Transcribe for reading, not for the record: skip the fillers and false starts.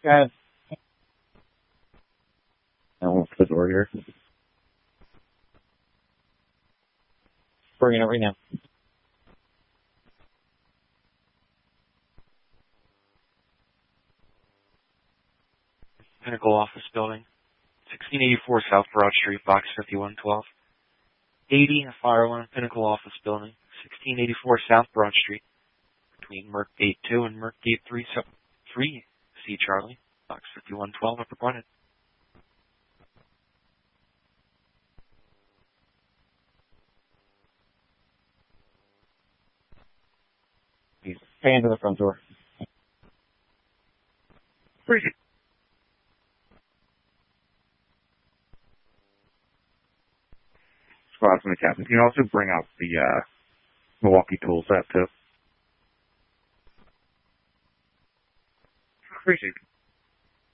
Guys. I won't put the door here. Bringing it right now. Pinnacle Office Building, 1684 South Broad Street, Box 5112. 80 Fire Alarm, Pinnacle Office Building, 1684 South Broad Street, between Merck Gate 2 and Merck Gate 3, C Charlie, Box 5112, Upper Gwinnett. He's paying to the front door. Appreciate it. Squad's from the captain. Can you also bring out the Milwaukee tool set too? Appreciate it.